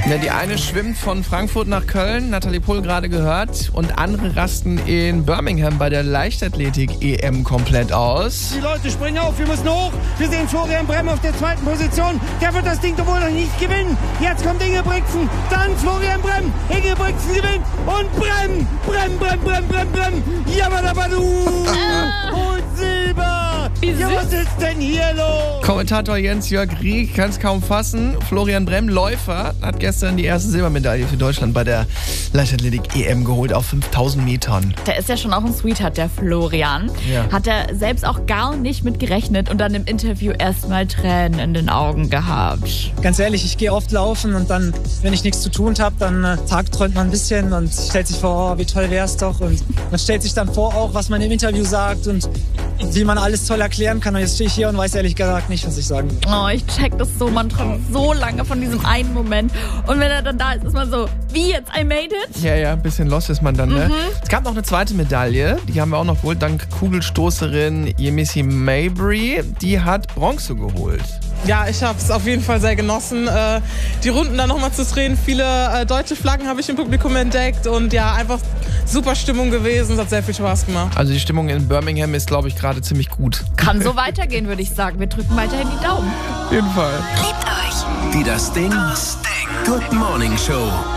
Ja, die eine schwimmt von Frankfurt nach Köln, Nathalie Pohl gerade gehört, und andere rasten in Birmingham bei der Leichtathletik-EM komplett aus. Die Leute springen auf, wir müssen hoch. Wir sehen Florian Brem auf der zweiten Position. Der wird das Ding doch wohl noch nicht gewinnen. Jetzt kommt Ingebrigtsen, dann Florian Brem. Ingebrigtsen gewinnt und Brem. Jabadabadu. Und Silber. Ja, was ist denn hier los? Kommentator Jens-Jörg Rieck kann es kaum fassen. Florian Brem, Läufer, hat gestern die erste Silbermedaille für Deutschland bei der Leichtathletik-EM geholt auf 5000 Metern. Der ist ja schon auch ein Sweetheart, der Florian. Ja. Hat er selbst auch gar nicht mit gerechnet und dann im Interview erstmal Tränen in den Augen gehabt. Ganz ehrlich, ich gehe oft laufen und dann, wenn ich nichts zu tun habe, dann tagträumt man ein bisschen und stellt sich vor, oh, wie toll wär's doch. Und man stellt sich dann vor auch, was man im Interview sagt und wie man alles toll erklären kann. Und jetzt stehe ich hier und weiß ehrlich gesagt nicht, was ich sagen will. Oh, ich check das so. Man träumt so lange von diesem einen Moment. Und wenn er dann da ist, ist man so, wie jetzt, I made it? Ja, ein bisschen lost ist man dann, ne? Es gab noch eine zweite Medaille, die haben wir auch noch geholt, dank Kugelstoßerin Yemisi Mabry. Die hat Bronze geholt. Ja, ich habe es auf jeden Fall sehr genossen, die Runden dann nochmal zu drehen. Viele deutsche Flaggen habe ich im Publikum entdeckt und ja, einfach super Stimmung gewesen. Es hat sehr viel Spaß gemacht. Also die Stimmung in Birmingham ist, glaube ich, gerade ziemlich gut. Kann so weitergehen, würde ich sagen. Wir drücken weiterhin die Daumen. Auf jeden Fall. Liebt euch. Die Das Ding Good Morning Show.